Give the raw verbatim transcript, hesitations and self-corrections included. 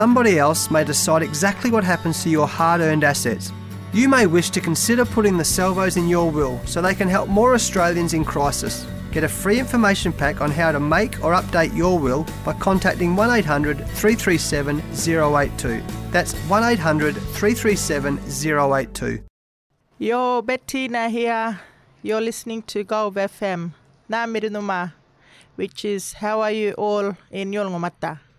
Somebody else may decide exactly what happens to your hard-earned assets. You may wish to consider putting the Salvos in your will so they can help more Australians in crisis. Get a free information pack on how to make or update your will by contacting one eight hundred three three seven zero eight two. That's one eight hundred three three seven zero eight two. Yo, Bettina here. You're listening to Gulf F M. Na Mirinuma, which is how are you all in Yolngomata.